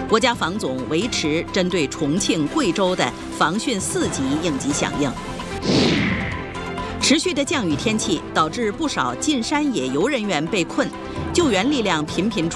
国家防总维持针对重庆、贵州的防汛4级应急响应。持续的降雨天气导致不少进山野游人员被困，救援力量频频出